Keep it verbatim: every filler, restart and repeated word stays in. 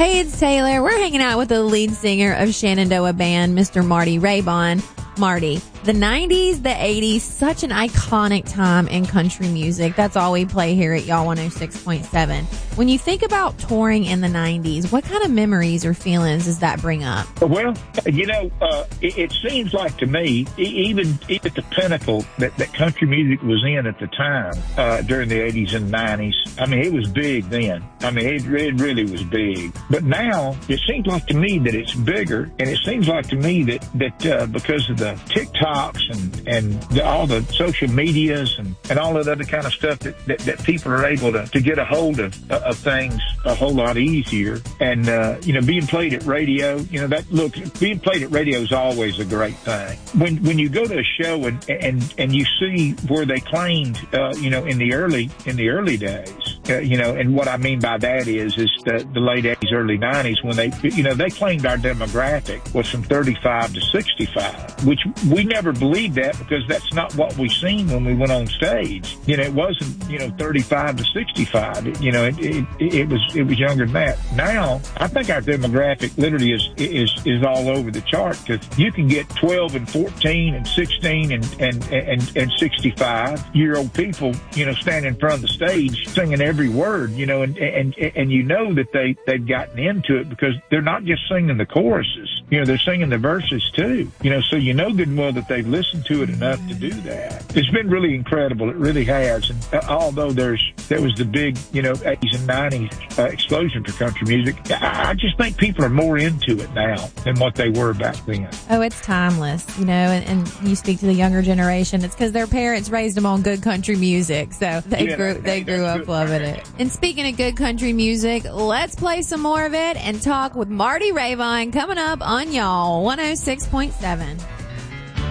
Hey, it's Taylor. We're hanging out with the lead singer of Shenandoah Band, Mister Marty Raybon. Marty, the nineties, the eighties, such an iconic time in country music. That's all we play here at Y'all one oh six point seven. When you think about touring in the nineties, what kind of memories or feelings does that bring up? Well, you know, uh, it, it seems like to me, even, even at the pinnacle that, that country music was in at the time, uh, during the eighties and nineties, I mean, it was big then. I mean, it, it really was big. But now, it seems like to me that it's bigger, and it seems like to me that, that uh, because of the TikToks and, and the, all the social medias and, and all that other kind of stuff that, that, that people are able to, to get a hold of, of things a whole lot easier. And, uh, you know, being played at radio, you know, that, look, being played at radio is always a great thing. When, when you go to a show and, and, and you see where they claimed, uh, you know, in the early, in the early days, uh, you know, and what I mean by that is, is the, the late eighties, early nineties, when they, you know, they claimed our demographic was from thirty-five to sixty-five, which we never believed that because that's not what we seen when we went on stage. You know, it wasn't, you know, thirty-five to sixty-five. It, you know, it, it, it was, it was younger than that. Now, I think our demographic literally is, is, is all over the chart because you can get twelve and fourteen and sixteen and, and, and, and sixty-five year old people, you know, standing in front of the stage singing every word, you know, and, and, and you know that they, they've gotten into it because they're not just singing the choruses, you know, they're singing the verses too, you know, so you know good and well that they've listened to it enough to do that. It's been really incredible. It really has. And uh, although there's, there was the big, you know, eighties and nineties uh, explosion for country music, I, I just think people are more into it now than what they were back then. Oh, it's timeless, you know, and, and you speak to the younger generation. It's because their parents raised them on good country music. So they Yeah, grew, that- they hey, grew that's up good. loving it. And speaking of good country music, let's play some more of it and talk with Marty Raybon coming up on Y'all one oh six point seven.